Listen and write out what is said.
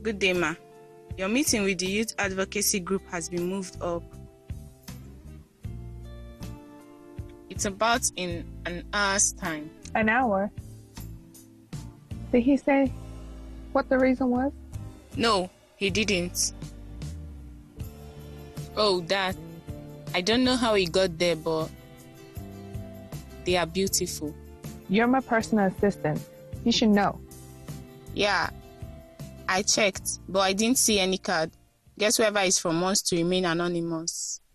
Good day, ma. Your meeting with the youth advocacy group has been moved up. It's about in an hour's time. An hour? Did he say what the reason was? No, he didn't. Oh, that. I don't know how he got there, but they are beautiful. You're my personal assistant. You should know. Yeah, I checked, but I didn't see any card. Guess whoever is from wants to remain anonymous.